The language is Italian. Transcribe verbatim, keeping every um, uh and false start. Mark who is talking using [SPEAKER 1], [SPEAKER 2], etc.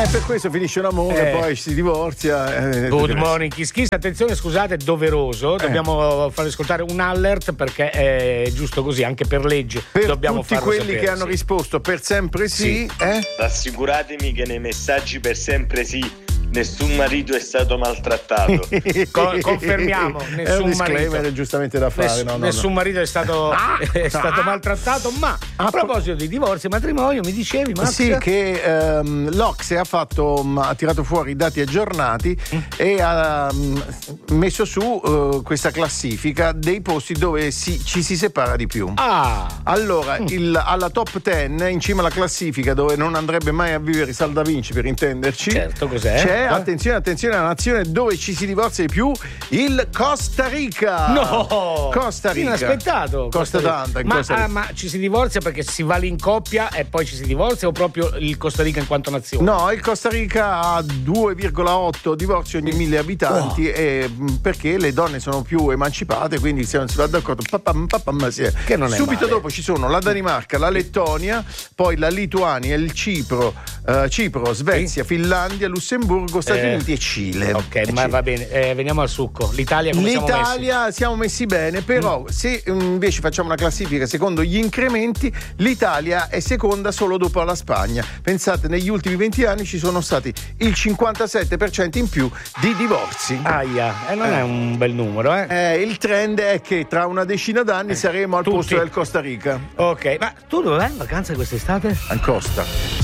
[SPEAKER 1] Eh, per questo finisce un amore,
[SPEAKER 2] Eh.
[SPEAKER 1] poi si divorzia. Eh,
[SPEAKER 2] Good morning, Kiss Kiss. Attenzione, scusate, è doveroso. Dobbiamo far ascoltare un alert perché è giusto così, anche per legge.
[SPEAKER 1] Per
[SPEAKER 2] dobbiamo
[SPEAKER 1] tutti
[SPEAKER 2] farlo
[SPEAKER 1] quelli
[SPEAKER 2] sapere,
[SPEAKER 1] che hanno
[SPEAKER 2] sì.
[SPEAKER 1] risposto per sempre sì,
[SPEAKER 2] Sì.
[SPEAKER 1] eh?
[SPEAKER 3] Rassicuratemi che nei messaggi per sempre sì, nessun marito è stato maltrattato.
[SPEAKER 2] Co- confermiamo,
[SPEAKER 1] È un
[SPEAKER 2] nessun
[SPEAKER 1] disclaimer
[SPEAKER 2] marito.
[SPEAKER 1] giustamente da fare.
[SPEAKER 2] Ness-
[SPEAKER 1] no, no,
[SPEAKER 2] nessun
[SPEAKER 1] no.
[SPEAKER 2] marito è stato, è stato maltrattato, ma a proposito di divorzio e matrimonio, mi dicevi, Max?
[SPEAKER 1] Sì, che ehm, l'Ocse ha fatto mh, ha tirato fuori i dati aggiornati
[SPEAKER 2] Mm.
[SPEAKER 1] e ha mh, messo su eh, questa classifica dei posti dove si- ci si separa di più.
[SPEAKER 2] Ah,
[SPEAKER 1] Allora, il- alla top dieci, in cima alla classifica, dove non andrebbe mai a vivere Sal da Vinci, per intenderci,
[SPEAKER 2] certo, cos'è?
[SPEAKER 1] c'è,
[SPEAKER 2] Eh?
[SPEAKER 1] attenzione, attenzione, la nazione dove ci si divorzia di più, il Costa Rica.
[SPEAKER 2] No!
[SPEAKER 1] Costa Rica.
[SPEAKER 2] Inaspettato.
[SPEAKER 1] Costa
[SPEAKER 2] Rica.
[SPEAKER 1] tanta in
[SPEAKER 2] Ma,
[SPEAKER 1] Costa Rica.
[SPEAKER 2] ah, ma ci si divorzia perché si va lì in coppia e poi ci si divorzia o proprio il Costa Rica in quanto nazione?
[SPEAKER 1] No, il Costa Rica ha due virgola otto divorzi ogni mille abitanti
[SPEAKER 2] Oh.
[SPEAKER 1] e, mh, perché le donne sono più emancipate, quindi se non si va d'accordo, papam, papam, ma si è.
[SPEAKER 2] Che non è
[SPEAKER 1] Subito
[SPEAKER 2] male.
[SPEAKER 1] dopo ci sono la Danimarca, la Lettonia, poi la Lituania, il Cipro, eh, Cipro, Svezia, Finlandia, Lussemburgo, Stati
[SPEAKER 2] Eh,
[SPEAKER 1] Uniti e Cile.
[SPEAKER 2] Ok,
[SPEAKER 1] E
[SPEAKER 2] ma
[SPEAKER 1] Cile.
[SPEAKER 2] va bene, eh, veniamo al succo. L'Italia come siamo messi?
[SPEAKER 1] L'Italia siamo messi bene, però se mm, invece facciamo una classifica secondo gli incrementi, l'Italia è seconda solo dopo la Spagna. Pensate, negli ultimi venti anni ci sono stati il cinquantasette per cento in più di divorzi.
[SPEAKER 2] Aia, e eh, non è un bel numero, eh?
[SPEAKER 1] Eh, il trend è che tra una decina d'anni saremo al
[SPEAKER 2] tutti.
[SPEAKER 1] posto del Costa Rica.
[SPEAKER 2] Ok, ma tu dove vai in vacanza quest'estate?
[SPEAKER 1] Al Costa.